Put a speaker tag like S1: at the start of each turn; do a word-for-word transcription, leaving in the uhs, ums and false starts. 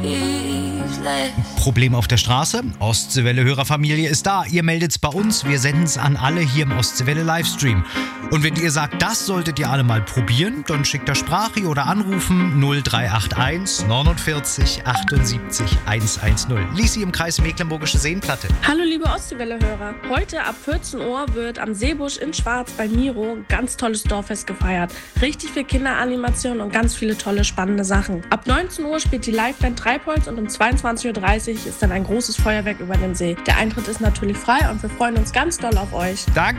S1: Problem auf der Straße? Ostseewelle-Hörerfamilie ist da. Ihr meldet's bei uns. Wir senden's an alle hier im Ostseewelle-Livestream. Und wenn ihr sagt, das solltet ihr alle mal probieren, dann schickt ihr Sprache oder anrufen null drei acht eins neunundvierzig achtundsiebzig hundertzehn. Lisi im Kreis Mecklenburgische Seenplatte.
S2: Hallo liebe Ostseewelle-Hörer. Heute ab vierzehn Uhr wird am Seebusch in Schwarz bei Miro ein ganz tolles Dorffest gefeiert. Richtig viel Kinderanimationen und ganz viele tolle, spannende Sachen. Ab neunzehn Uhr spielt die Liveband Treibholz und um zweiundzwanzig Uhr dreißig ist dann ein großes Feuerwerk über dem See. Der Eintritt ist natürlich frei und wir freuen uns ganz doll auf euch.
S1: Danke.